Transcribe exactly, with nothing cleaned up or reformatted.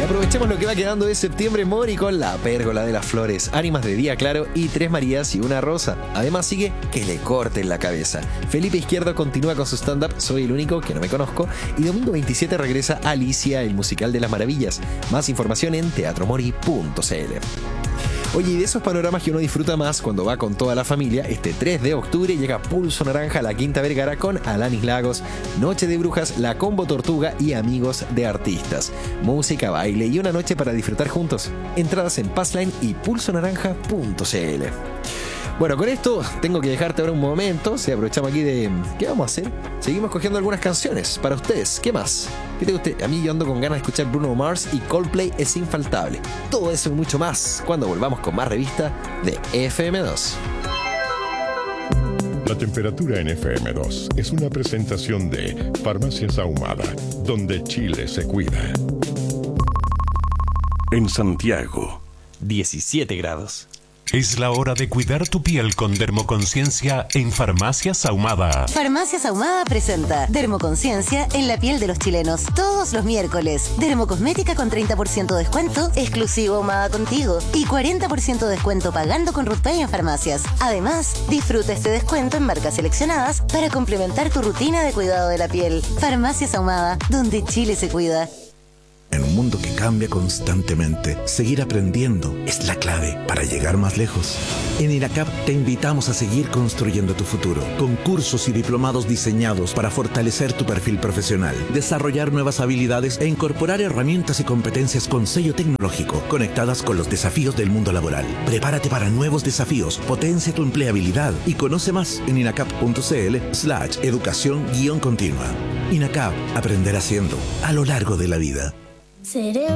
aprovechemos lo que va quedando de septiembre, Mori, con La Pérgola de las Flores, Ánimas de Día Claro y Tres Marías y una Rosa. Además sigue Que le corten la cabeza. Felipe Izquierdo continúa con su stand-up Soy el único que no me conozco. Y domingo veintisiete regresa Alicia, el musical de las maravillas. Más información en teatro mori punto c l. Oye, y de esos panoramas que uno disfruta más cuando va con toda la familia, este tres de octubre llega Pulso Naranja a la Quinta Vergara con Alanis Lagos, Noche de Brujas, La Combo Tortuga y amigos de artistas. Música, baile y una noche para disfrutar juntos. Entradas en Passline y pulso naranja punto c l. Bueno, con esto tengo que dejarte ahora un momento. Si aprovechamos aquí de... ¿Qué vamos a hacer? Seguimos cogiendo algunas canciones para ustedes. ¿Qué más? ¿Qué te guste? A mí yo ando con ganas de escuchar Bruno Mars y Coldplay es infaltable. Todo eso y mucho más cuando volvamos con más revista de F M dos. La temperatura en F M dos es una presentación de Farmacias Ahumada, donde Chile se cuida. En Santiago, diecisiete grados. Es la hora de cuidar tu piel con Dermoconciencia en Farmacias Ahumada. Farmacias Ahumada presenta Dermoconciencia en la piel de los chilenos. Todos los miércoles. Dermocosmética con treinta por ciento de descuento, exclusivo Ahumada Contigo. Y cuarenta por ciento de descuento pagando con RutPay en farmacias. Además, disfruta este descuento en marcas seleccionadas para complementar tu rutina de cuidado de la piel. Farmacias Ahumada, donde Chile se cuida. En un mundo que cambia constantemente, seguir aprendiendo es la clave para llegar más lejos. En INACAP te invitamos a seguir construyendo tu futuro, con cursos y diplomados diseñados para fortalecer tu perfil profesional, desarrollar nuevas habilidades e incorporar herramientas y competencias con sello tecnológico, conectadas con los desafíos del mundo laboral. Prepárate para nuevos desafíos, potencia tu empleabilidad y conoce más en inacap punto c l slash educación guión continua. INACAP, aprender haciendo, a lo largo de la vida. Cerebro.